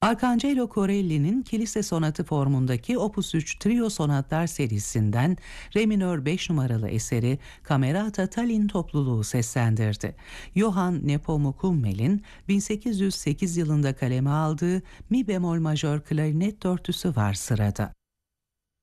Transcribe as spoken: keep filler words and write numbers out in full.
Arcangelo Corelli'nin Kilise Sonatı formundaki Opus üç Trio Sonatlar serisinden Re minör beş numaralı eseri Camerata Tallinn topluluğu seslendirdi. Johann Nepomuk-Hummel'in bin sekiz yüz sekiz yılında kaleme aldığı Mi bemol majör klarinet dörtlüsü var sırada.